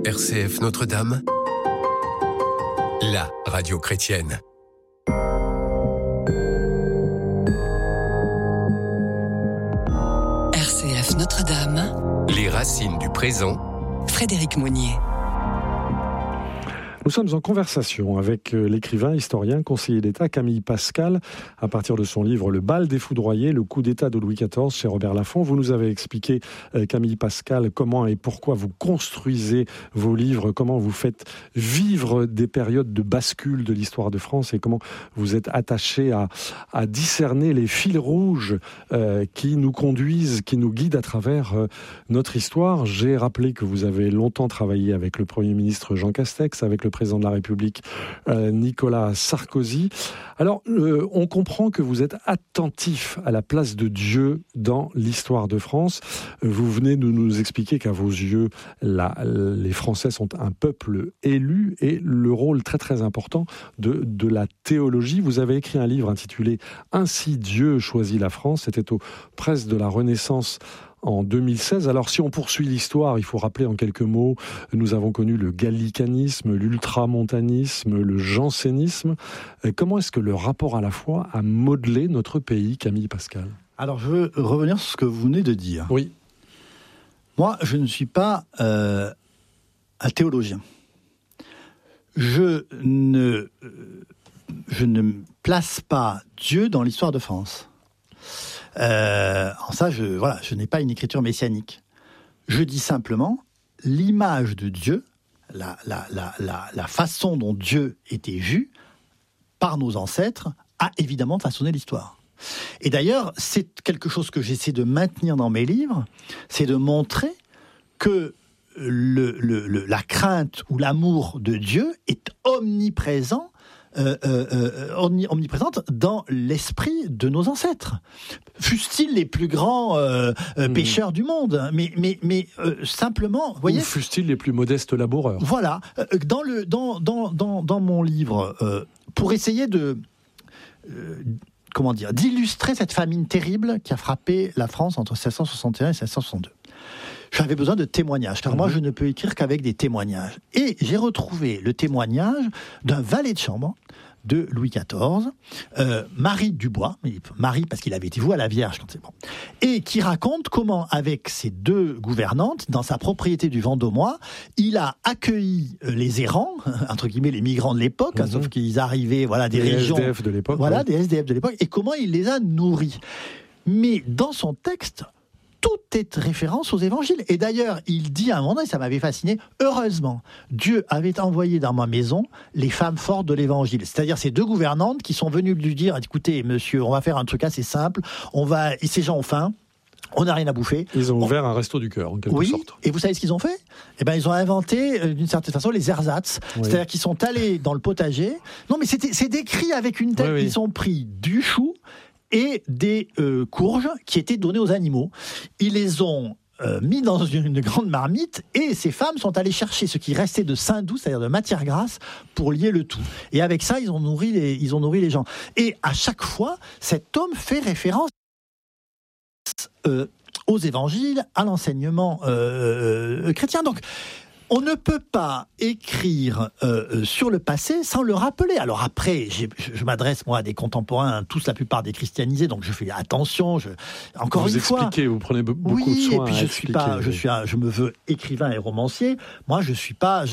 RCF Notre-Dame, la radio chrétienne. RCF Notre-Dame, Les racines du présent. Frédéric Monnier. Nous sommes en conversation avec l'écrivain, historien, conseiller d'État Camille Pascal, à partir de son livre « Le bal des foudroyés, le coup d'État de Louis XIV » chez Robert Laffont. Vous nous avez expliqué, Camille Pascal, comment et pourquoi vous construisez vos livres, comment vous faites vivre des périodes de bascule de l'histoire de France et comment vous êtes attaché à discerner les fils rouges qui nous conduisent, qui nous guident à travers notre histoire. J'ai rappelé que vous avez longtemps travaillé avec le Premier ministre Jean Castex, avec le président de la République Nicolas Sarkozy. Alors, on comprend que vous êtes attentif à la place de Dieu dans l'histoire de France. Vous venez de nous expliquer qu'à vos yeux, les Français sont un peuple élu et le rôle très très important de la théologie. Vous avez écrit un livre intitulé « Ainsi Dieu choisit la France ». C'était aux presses de la Renaissance en 2016. Alors, si on poursuit l'histoire, il faut rappeler en quelques mots, nous avons connu le gallicanisme, l'ultramontanisme, le jansénisme. Comment est-ce que le rapport à la foi a modelé notre pays, Camille Pascal ? Alors, je veux revenir sur ce que vous venez de dire. Oui. Moi, je ne suis pas un théologien. Je ne place pas Dieu dans l'histoire de France. En ça, je n'ai pas une écriture messianique. Je dis simplement l'image de Dieu, la façon dont Dieu était vu par nos ancêtres a évidemment façonné l'histoire. Et d'ailleurs, c'est quelque chose que j'essaie de maintenir dans mes livres, c'est de montrer que la crainte ou l'amour de Dieu est omniprésente dans l'esprit de nos ancêtres. Fussent-ils les plus grands pécheurs du monde, mais simplement, voyez. Ou fussent-ils les plus modestes laboureurs. Voilà. Dans mon livre, pour essayer d'illustrer cette famine terrible qui a frappé la France entre 1661 et 1662. J'avais besoin de témoignages, car moi, je ne peux écrire qu'avec des témoignages. Et j'ai retrouvé le témoignage d'un valet de chambre de Louis XIV, Marie Dubois, Marie parce qu'il avait été voué à la Vierge, quand c'est bon, et qui raconte comment, avec ses deux gouvernantes, dans sa propriété du Vendômois, il a accueilli les errants, entre guillemets les migrants de l'époque, sauf qu'ils arrivaient, des régions, SDF de l'époque, des SDF de l'époque, et comment il les a nourris. Mais dans son texte, tout est référence aux évangiles. Et d'ailleurs, il dit à un moment donné, ça m'avait fasciné, heureusement, Dieu avait envoyé dans ma maison les femmes fortes de l'évangile. C'est-à-dire ces deux gouvernantes qui sont venues lui dire, écoutez, monsieur, on va faire un truc assez simple, ces gens ont faim, on n'a rien à bouffer. Ils ont ouvert un resto du cœur, en quelque sorte. Et vous savez ce qu'ils ont fait ? Ils ont inventé, d'une certaine façon, les ersatz. Oui. C'est-à-dire qu'ils sont allés dans le potager. Non, mais c'est décrit avec une tête. Oui. Ils ont pris du chou et des courges qui étaient données aux animaux. Ils les ont mis dans une grande marmite et ces femmes sont allées chercher ce qui restait de saindoux, c'est-à-dire de matière grasse, pour lier le tout. Et avec ça, ils ont nourri les gens. Et à chaque fois, cet homme fait référence aux évangiles, à l'enseignement chrétien. Donc, on ne peut pas écrire sur le passé sans le rappeler. Alors après, je m'adresse moi à des contemporains, tous la plupart des christianisés, donc je fais attention. Encore une fois, vous prenez beaucoup de soin. Et puis je me veux écrivain et romancier. Moi, je suis pas,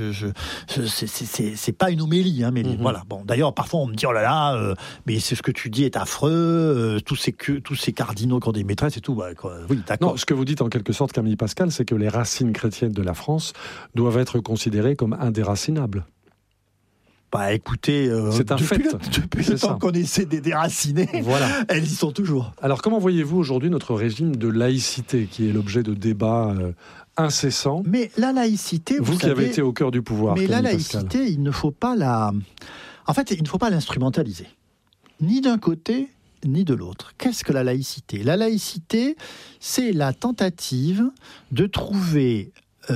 c'est pas une homélie, mes livres. Voilà. Bon, d'ailleurs, parfois on me dit oh là là, mais c'est ce que tu dis est affreux. Tous ces cardinaux qui ont des maîtresses et tout. Oui, d'accord. Non, ce que vous dites en quelque sorte, Camille Pascal, c'est que les racines chrétiennes de la France doivent être considérées comme indéracinables. Écoutez, c'est un fait. Depuis le temps qu'on essaie de les déraciner, elles y sont toujours. Alors, comment voyez-vous aujourd'hui notre régime de laïcité, qui est l'objet de débats incessants ? Mais la laïcité, vous qui avez été au cœur du pouvoir, mais Camille la laïcité, Pascal. il ne faut pas l'instrumentaliser, ni d'un côté ni de l'autre. Qu'est-ce que la laïcité ? La laïcité, c'est la tentative de trouver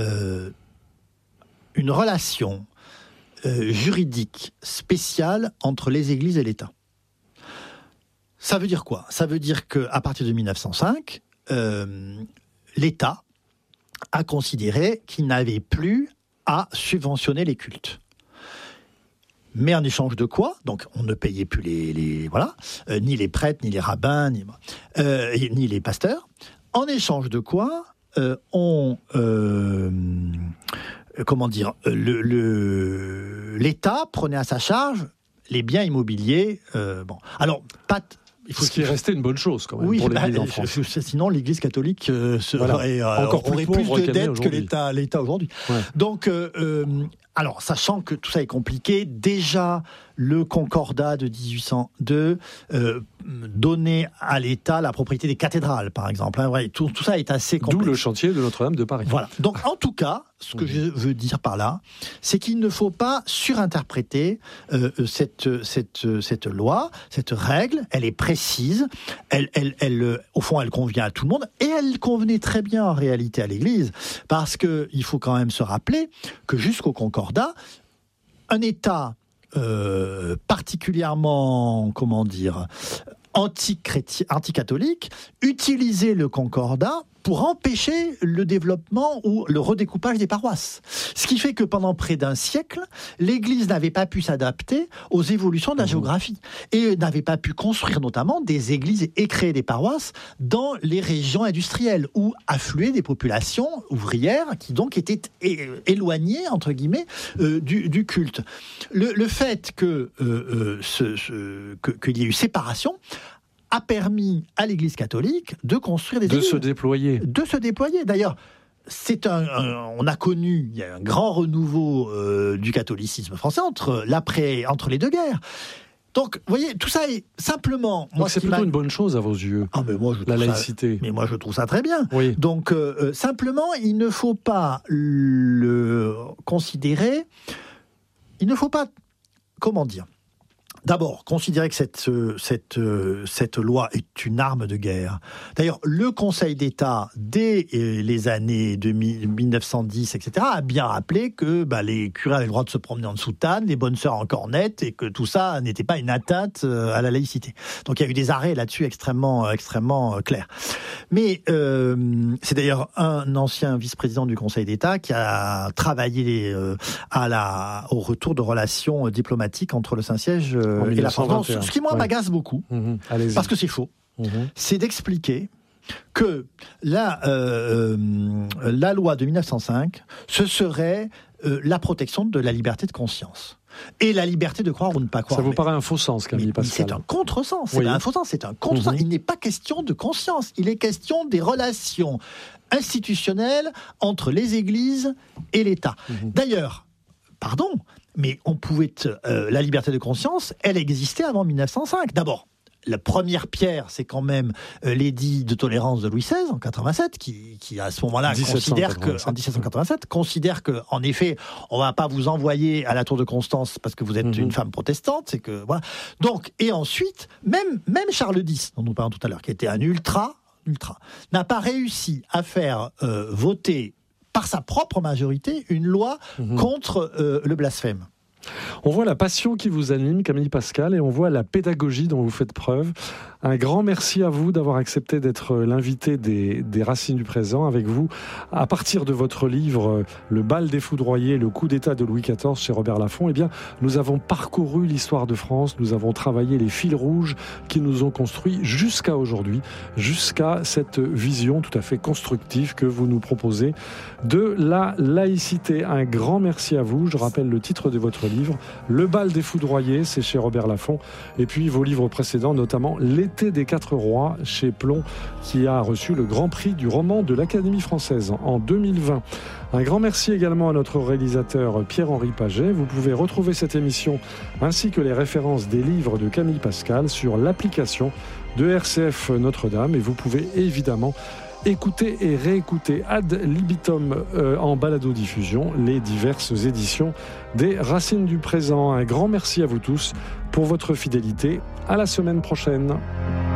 une relation juridique spéciale entre les églises et l'État. Ça veut dire quoi ? Ça veut dire qu'à partir de 1905, l'État a considéré qu'il n'avait plus à subventionner les cultes. Mais en échange de quoi ? Donc, on ne payait plus ni les prêtres, ni les rabbins, ni les pasteurs. En échange de quoi l'État prenait à sa charge les biens immobiliers. Alors, ce qui est resté une bonne chose quand même pour l'Église en France. Sinon, l'Église catholique aurait plus de dettes que l'État aujourd'hui. Ouais. Donc, alors, sachant que tout ça est compliqué, déjà le Concordat de 1802 donnait à l'État la propriété des cathédrales, par exemple. Tout ça est assez complexe. D'où le chantier de Notre-Dame de Paris. Voilà. Donc, en tout cas, ce que je veux dire par là, c'est qu'il ne faut pas surinterpréter cette loi, cette règle. Elle est précise. Au fond, elle convient à tout le monde. Et elle convenait très bien, en réalité, à l'Église. Parce qu'il faut quand même se rappeler que jusqu'au Concordat, un État particulièrement, anticatholique, utilisait le Concordat pour empêcher le développement ou le redécoupage des paroisses. Ce qui fait que pendant près d'un siècle, l'Église n'avait pas pu s'adapter aux évolutions de la géographie et n'avait pas pu construire notamment des églises et créer des paroisses dans les régions industrielles où affluaient des populations ouvrières qui donc étaient éloignées, entre guillemets, du culte. Le fait qu'il y ait eu séparation a permis à l'Église catholique de construire des églises. De se déployer. D'ailleurs, on a connu, il y a un grand renouveau du catholicisme français entre les deux guerres. Donc, vous voyez, tout ça est simplement... Donc c'est plutôt une bonne chose à vos yeux, la laïcité. Mais moi, je trouve ça très bien. Oui. Donc, simplement, il ne faut pas le considérer... Il ne faut pas... Comment dire ? D'abord, considérer que cette loi est une arme de guerre. D'ailleurs, le Conseil d'État, dès les années 1910, etc., a bien rappelé que les curés avaient le droit de se promener en soutane, les bonnes sœurs en cornette, et que tout ça n'était pas une atteinte à la laïcité. Donc il y a eu des arrêts là-dessus extrêmement clairs. Mais c'est d'ailleurs un ancien vice-président du Conseil d'État qui a travaillé au retour de relations diplomatiques entre le Saint-Siège et la France. Ce qui, moi, m'agace beaucoup, parce que c'est faux, c'est d'expliquer que la loi de 1905, ce serait la protection de la liberté de conscience. Et la liberté de croire ou ne pas croire. Ça vous paraît un faux sens, Camille Pascal ? C'est un contresens. C'est un faux sens. C'est un contresens. Il n'est pas question de conscience. Il est question des relations institutionnelles entre les églises et l'État. D'ailleurs, mais la liberté de conscience, elle existait avant 1905. D'abord, la première pierre, c'est quand même l'édit de tolérance de Louis XVI en 87, qui à ce moment-là considère que, en effet, on va pas vous envoyer à la Tour de Constance parce que vous êtes une femme protestante. C'est que voilà. Donc, et ensuite, même Charles X, dont nous parlons tout à l'heure, qui était un ultra, n'a pas réussi à faire voter par sa propre majorité une loi contre le blasphème. On voit la passion qui vous anime, Camille Pascal, et on voit la pédagogie dont vous faites preuve. Un grand merci à vous d'avoir accepté d'être l'invité des Racines du présent avec vous. À partir de votre livre « Le bal des foudroyés, le coup d'État de Louis XIV » chez Robert Laffont, nous avons parcouru l'histoire de France, nous avons travaillé les fils rouges qui nous ont construits jusqu'à aujourd'hui, jusqu'à cette vision tout à fait constructive que vous nous proposez de la laïcité. Un grand merci à vous. Je rappelle le titre de votre livre, Le bal des foudroyés, c'est chez Robert Laffont. Et puis vos livres précédents, notamment L'été des 4 rois, chez Plon, qui a reçu le Grand Prix du roman de l'Académie française en 2020. Un grand merci également à notre réalisateur Pierre-Henri Paget. Vous pouvez retrouver cette émission ainsi que les références des livres de Camille Pascal sur l'application de RCF Notre-Dame. Et vous pouvez évidemment écoutez et réécoutez ad libitum en balado-diffusion les diverses éditions des Racines du présent. Un grand merci à vous tous pour votre fidélité. À la semaine prochaine.